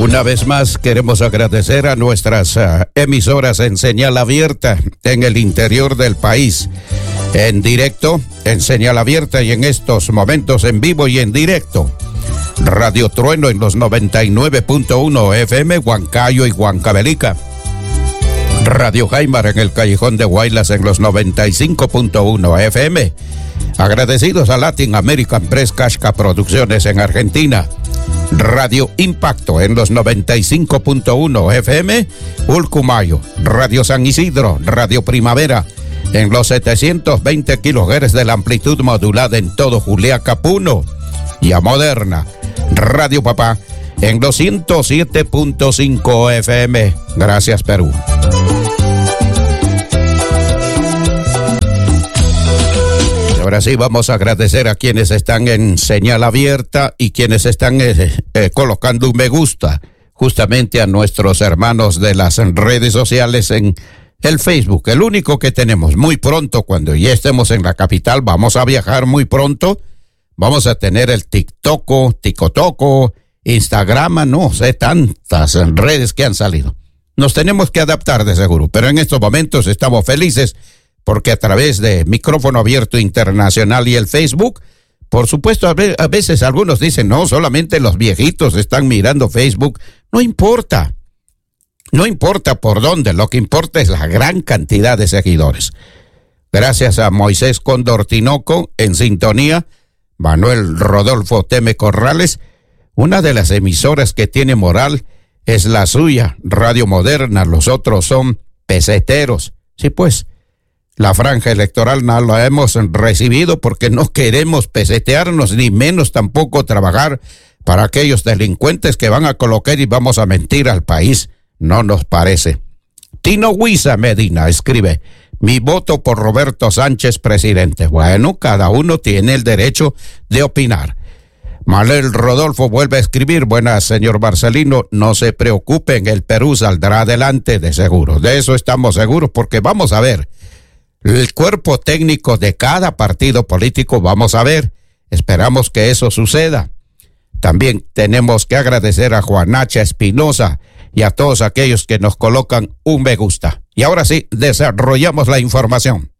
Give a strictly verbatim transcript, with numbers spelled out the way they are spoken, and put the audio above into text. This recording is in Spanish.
Una vez más queremos agradecer a nuestras uh, emisoras en señal abierta en el interior del país, en directo, en señal abierta y en estos momentos en vivo y en directo. Radio Trueno en los noventa y nueve punto uno F M, Huancayo y Huancavelica. Radio Jaimar en el Callejón de Guaylas en los noventa y cinco punto uno F M. Agradecidos a Latin American Press Casca Producciones en Argentina. Radio Impacto en los noventa y cinco punto uno F M, Ulcumayo. Radio San Isidro, Radio Primavera en los setecientos veinte kilohertz de la amplitud modulada en todo Juliaca, Puno. Y a Moderna, Radio Papá en los ciento siete punto cinco F M. Gracias, Perú. Ahora sí vamos a agradecer a quienes están en señal abierta y quienes están eh, eh, colocando un me gusta justamente a nuestros hermanos de las redes sociales en el Facebook, el único que tenemos. Muy pronto, cuando ya estemos en la capital, vamos a viajar muy pronto. Vamos a tener el TikTok, Ticotoco, Instagram, no sé, tantas redes que han salido. Nos tenemos que adaptar de seguro, pero en estos momentos estamos felices porque a través de Micrófono Abierto Internacional y el Facebook, por supuesto, a veces algunos dicen, no, solamente los viejitos están mirando Facebook. No importa, no importa por dónde, lo que importa es la gran cantidad de seguidores. Gracias a Moisés Cóndor Tinoco en sintonía, Manuel Rodolfo Teme Corrales, una de las emisoras que tiene moral es la suya, Radio Moderna, los otros son peseteros. Sí, pues, la franja electoral no la hemos recibido porque no queremos pesetearnos, ni menos tampoco trabajar para aquellos delincuentes que van a colocar y vamos a mentir al país. No nos parece. Tino Huiza Medina escribe, mi voto por Roberto Sánchez, presidente. Bueno, cada uno tiene el derecho de opinar. Manuel Rodolfo vuelve a escribir, buenas, señor Marcelino, no se preocupen, el Perú saldrá adelante de seguro. De eso estamos seguros porque vamos a ver el cuerpo técnico de cada partido político, vamos a ver, esperamos que eso suceda. También tenemos que agradecer a Juanacha Espinosa y a todos aquellos que nos colocan un me gusta. Y ahora sí, desarrollamos la información.